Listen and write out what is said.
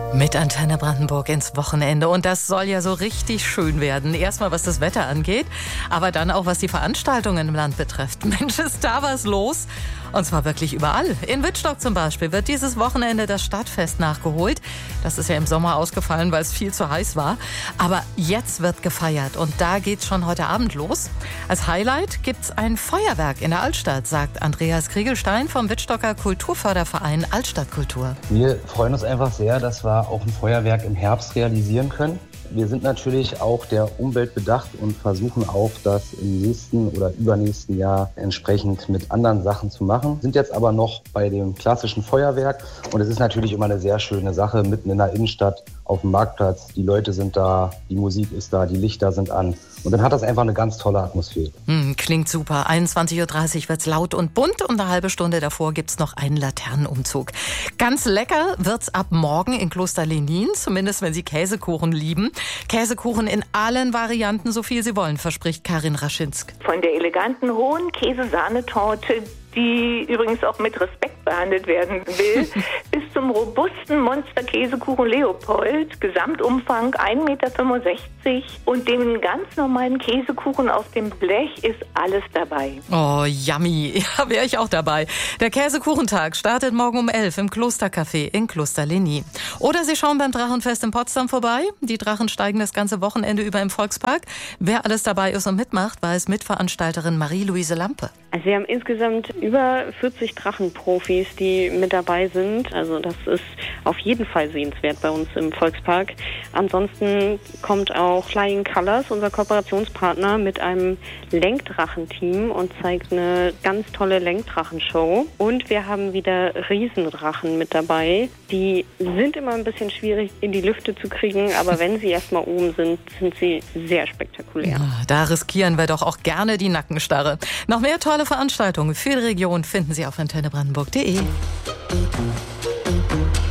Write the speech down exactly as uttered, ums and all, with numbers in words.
Mit Antenne Brandenburg ins Wochenende. Und das soll ja so richtig schön werden. Erstmal, was das Wetter angeht, aber dann auch, was die Veranstaltungen im Land betrifft. Mensch, ist da was los? Und zwar wirklich überall. In Wittstock zum Beispiel wird dieses Wochenende das Stadtfest nachgeholt. Das ist ja im Sommer ausgefallen, weil es viel zu heiß war. Aber jetzt wird gefeiert und da geht's schon heute Abend los. Als Highlight gibt's ein Feuerwerk in der Altstadt, sagt Andreas Kriegelstein vom Wittstocker Kulturförderverein Altstadtkultur. Wir freuen uns einfach sehr, dass wir auch ein Feuerwerk im Herbst realisieren können. Wir sind natürlich auch der Umwelt bedacht und versuchen auch, das im nächsten oder übernächsten Jahr entsprechend mit anderen Sachen zu machen. Sind jetzt aber noch bei dem klassischen Feuerwerk und es ist natürlich immer eine sehr schöne Sache, mitten in der Innenstadt auf dem Marktplatz. Die Leute sind da, die Musik ist da, die Lichter sind an und dann hat das einfach eine ganz tolle Atmosphäre. Hm, klingt super. einundzwanzig Uhr dreißig wird's laut und bunt und eine halbe Stunde davor gibt's noch einen Laternenumzug. Ganz lecker wird's ab morgen in Kloster Lenin, zumindest wenn Sie Käsekuchen lieben. Käsekuchen in allen Varianten, so viel Sie wollen, verspricht Karin Raschinsk. Von der eleganten hohen Käsesahnetorte, die übrigens auch mit Respekt behandelt werden will, bis zum robusten Monster-Käsekuchen Leopold, Gesamtumfang ein Meter fünfundsechzig und dem ganz normalen Käsekuchen auf dem Blech ist alles dabei. Oh, yummy. Ja, wäre ich auch dabei. Der Käsekuchentag startet morgen um elf im Klostercafé in Kloster Lenin. Oder Sie schauen beim Drachenfest in Potsdam vorbei. Die Drachen steigen das ganze Wochenende über im Volkspark. Wer alles dabei ist und mitmacht, weiß Mitveranstalterin Marie-Louise Lampe. Also wir haben insgesamt über vierzig Drachenprofis, die mit dabei sind. Also das ist auf jeden Fall sehenswert bei uns im Volkspark. Ansonsten kommt auch Flying Colors, unser Kooperationspartner, mit einem Lenkdrachenteam und zeigt eine ganz tolle Lenkdrachenshow. Und wir haben wieder Riesendrachen mit dabei. Die sind immer ein bisschen schwierig in die Lüfte zu kriegen, aber wenn sie erstmal oben sind, sind sie sehr spektakulär. Da riskieren wir doch auch gerne die Nackenstarre. Noch mehr tolle Veranstaltungen für die Region finden Sie auf antenne brandenburg punkt de.